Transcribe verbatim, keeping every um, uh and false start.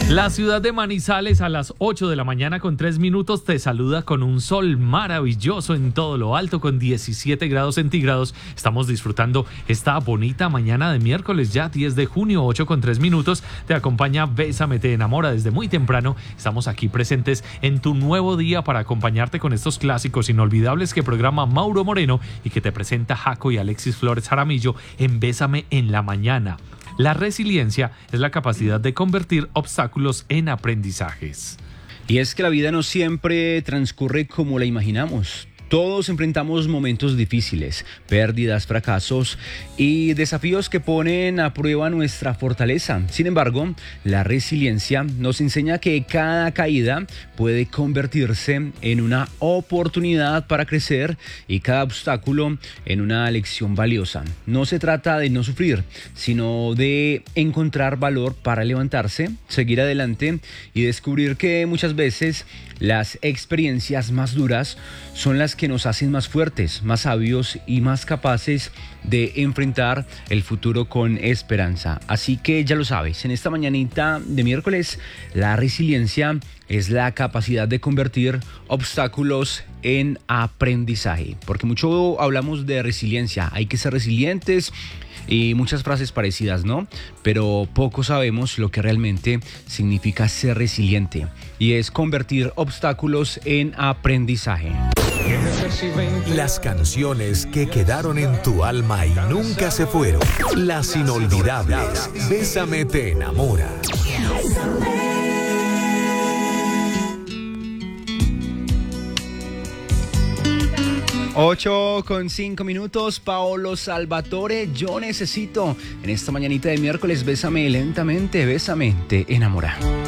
La ciudad de Manizales a las ocho de la mañana con tres minutos te saluda con un sol maravilloso en todo lo alto con diecisiete grados centígrados. Estamos disfrutando esta bonita mañana de miércoles ya diez de junio, ocho con tres minutos. Te acompaña Bésame te enamora desde muy temprano. Estamos aquí presentes en tu nuevo día para acompañarte con estos clásicos inolvidables que programa Mauro Moreno y que te presenta Jaco y Alexis Flores Jaramillo en Bésame en la mañana. La resiliencia es la capacidad de convertir obstáculos en aprendizajes. Y es que la vida no siempre transcurre como la imaginamos. Todos enfrentamos momentos difíciles, pérdidas, fracasos y desafíos que ponen a prueba nuestra fortaleza. Sin embargo, la resiliencia nos enseña que cada caída puede convertirse en una oportunidad para crecer y cada obstáculo en una lección valiosa. No se trata de no sufrir, sino de encontrar valor para levantarse, seguir adelante y descubrir que muchas veces las experiencias más duras son las que nos hacen más fuertes, más sabios y más capaces de enfrentar el futuro con esperanza. Así que ya lo sabes, en esta mañanita de miércoles, la resiliencia es la capacidad de convertir obstáculos en aprendizaje. Porque mucho hablamos de resiliencia, hay que ser resilientes y muchas frases parecidas, ¿no? Pero poco sabemos lo que realmente significa ser resiliente y es convertir obstáculos en aprendizaje. Las canciones que quedaron en tu alma y nunca se fueron. Las inolvidables. Bésame te enamora. ocho con cinco minutos, Paolo Salvatore, yo necesito. En esta mañanita de miércoles, bésame lentamente, bésame, te enamora.